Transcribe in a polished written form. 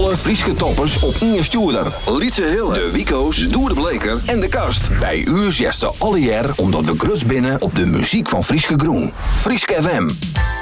Alle Frieske toppers op Inge Stuurder, Lietse Hille, de Wico's, Doer de Bleker en de Kast. Bij uur zesten alle jaar omdat we grus binnen op de muziek van Frieske Groen. Frieske FM.